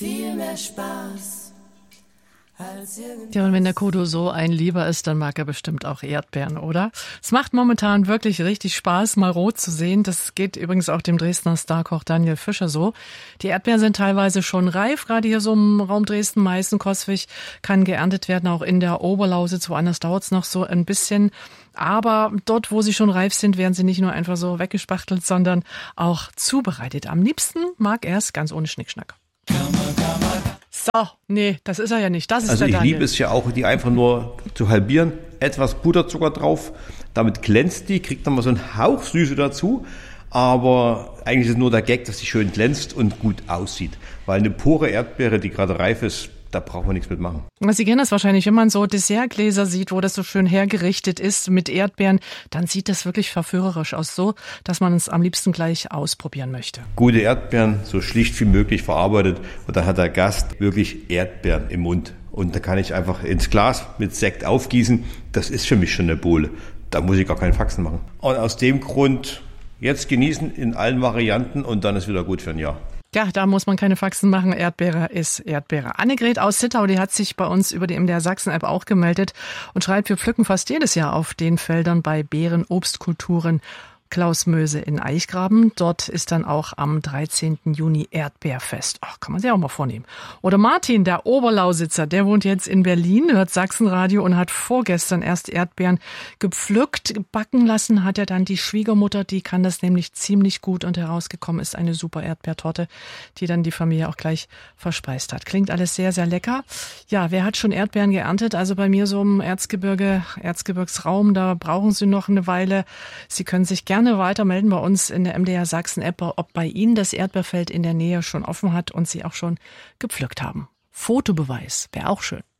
viel mehr Spaß. Ja, und wenn der Kodo so ein Lieber ist, dann mag er bestimmt auch Erdbeeren, oder? Es macht momentan wirklich richtig Spaß, mal rot zu sehen. Das geht übrigens auch dem Dresdner Starkoch Daniel Fischer so. Die Erdbeeren sind teilweise schon reif, gerade hier so im Raum Dresden, Meißen, Coswig, kann geerntet werden, auch in der Oberlausitz. Woanders dauert es noch so ein bisschen. Aber dort, wo sie schon reif sind, werden sie nicht nur einfach so weggespachtelt, sondern auch zubereitet. Am liebsten mag er es ganz ohne Schnickschnack. So, nee, das ist er ja nicht. Das ist also der ich Daniel. liebe es ja auch, die einfach nur zu halbieren, etwas Puderzucker drauf, damit glänzt die, kriegt dann mal so einen Hauch Süße dazu, aber eigentlich ist nur der Gag, dass sie schön glänzt und gut aussieht, weil eine pure Erdbeere, die gerade reif ist, da braucht man nichts mitmachen. Sie kennen das wahrscheinlich, wenn man so Dessertgläser sieht, wo das so schön hergerichtet ist mit Erdbeeren, dann sieht das wirklich verführerisch aus, so, dass man es am liebsten gleich ausprobieren möchte. Gute Erdbeeren, so schlicht wie möglich verarbeitet und dann hat der Gast wirklich Erdbeeren im Mund. Und da kann ich einfach ins Glas mit Sekt aufgießen, das ist für mich schon eine Bohle. Da muss ich gar keinen Faxen machen. Und aus dem Grund jetzt genießen in allen Varianten und dann ist wieder gut für ein Jahr. Ja, da muss man keine Faxen machen. Erdbeere ist Erdbeere. Annegret aus Zittau, die hat sich bei uns über die MDR Sachsen-App auch gemeldet und schreibt, wir pflücken fast jedes Jahr auf den Feldern bei Beeren, Obstkulturen. Klaus Möse in Eichgraben. Dort ist dann auch am 13. Juni Erdbeerfest. Ach, kann man sich auch mal vornehmen. Oder Martin, der Oberlausitzer, der wohnt jetzt in Berlin, hört Sachsenradio und hat vorgestern erst Erdbeeren gepflückt. Backen lassen hat er dann die Schwiegermutter, die kann das nämlich ziemlich gut und herausgekommen ist eine super Erdbeertorte, die dann die Familie auch gleich verspeist hat. Klingt alles sehr, sehr lecker. Ja, wer hat schon Erdbeeren geerntet? Also bei mir so im Erzgebirgsraum, da brauchen Sie noch eine Weile. Sie können sich gerne weiter melden bei uns in der MDR Sachsen-App, ob bei Ihnen das Erdbeerfeld in der Nähe schon offen hat und Sie auch schon gepflückt haben. Fotobeweis wäre auch schön.